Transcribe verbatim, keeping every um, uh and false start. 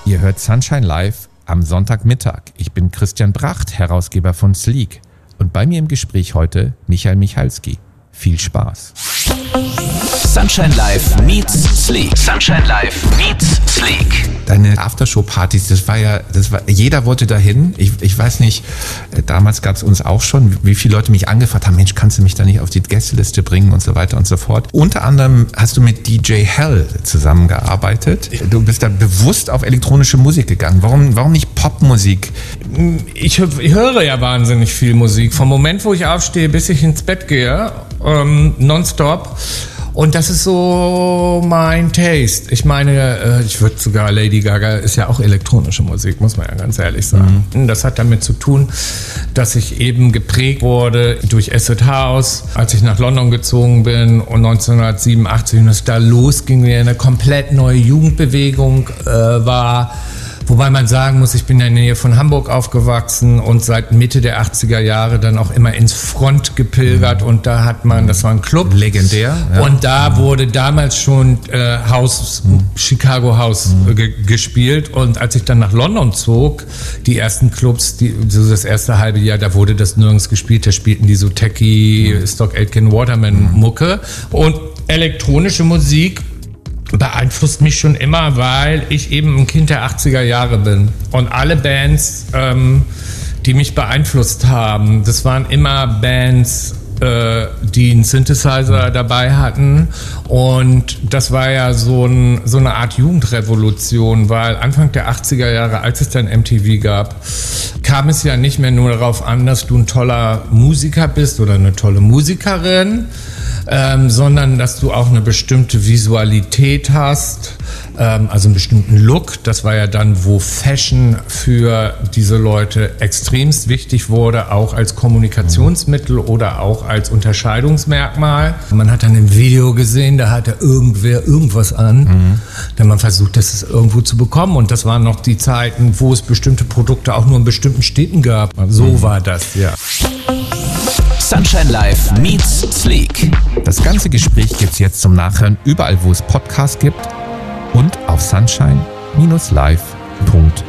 Ihr hört Sunshine Live am Sonntagmittag. Ich bin Christian Bracht, Herausgeber von Sleek. Und bei mir im Gespräch heute Michael Michalski. Viel Spaß. Sunshine Live meets Sleek. Sunshine Live meets Sleek. Deine Aftershow-Partys, das war ja, das war, jeder wollte dahin. Ich, ich weiß nicht, damals gab es uns auch schon, wie viele Leute mich angefragt haben, Mensch, kannst du mich da nicht auf die Gästeliste bringen und so weiter und so fort. Unter anderem hast du mit D J Hell zusammengearbeitet. Du bist da bewusst auf elektronische Musik gegangen. Warum, warum nicht Popmusik? Ich, ich höre ja wahnsinnig viel Musik. Vom Moment, wo ich aufstehe, bis ich ins Bett gehe, ähm, nonstop. Und das ist so mein Taste. Ich meine, ich würde sogar, Lady Gaga ist ja auch elektronische Musik, muss man ja ganz ehrlich sagen. Mhm. Das hat damit zu tun, dass ich eben geprägt wurde durch Acid House, als ich nach London gezogen bin und neunzehnhundertsiebenundachtzig, und es da losging, wie eine komplett neue Jugendbewegung äh, war. Wobei man sagen muss, ich bin in der Nähe von Hamburg aufgewachsen und seit Mitte der achtziger Jahre dann auch immer ins Front gepilgert, und da hat man, das war ein Club. Legendär. Ja. Und da wurde damals schon äh, House, mhm. Chicago House mhm. ge- gespielt, und als ich dann nach London zog, die ersten Clubs, die, so das erste halbe Jahr, da wurde das nirgends gespielt, da spielten die so Techie, mhm. Stock Aitken Waterman mhm. Mucke, und elektronische Musik beeinflusst mich schon immer, weil ich eben ein Kind der achtziger Jahre bin. Und alle Bands, ähm, die mich beeinflusst haben, das waren immer Bands, äh, die einen Synthesizer dabei hatten. Und das war ja so, ein, so eine Art Jugendrevolution, weil Anfang der achtziger Jahre, als es dann M T V gab, kam es ja nicht mehr nur darauf an, dass du ein toller Musiker bist oder eine tolle Musikerin, Ähm, sondern dass du auch eine bestimmte Visualität hast, ähm, also einen bestimmten Look. Das war ja dann, wo Fashion für diese Leute extremst wichtig wurde, auch als Kommunikationsmittel oder auch als Unterscheidungsmerkmal. Man hat dann im Video gesehen, da hatte irgendwer irgendwas an, mhm. denn man versucht, das irgendwo zu bekommen, und das waren noch die Zeiten, wo es bestimmte Produkte auch nur in bestimmten Städten gab. So mhm. war das, ja. Sunshine Live meets Sleek. Das ganze Gespräch gibt's jetzt zum Nachhören überall, wo es Podcasts gibt und auf sunshine Bindestrich live Punkt